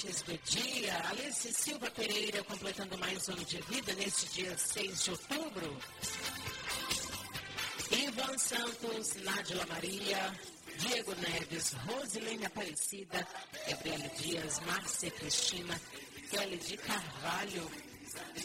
ouvintes do dia. Alice Silva Pereira completando mais um ano de vida neste dia 6 de outubro. Ivan Santos, Nádila Maria, Diego Neves, Rosilene Aparecida, Gabriela Dias, Márcia Cristina, Kelly de Carvalho,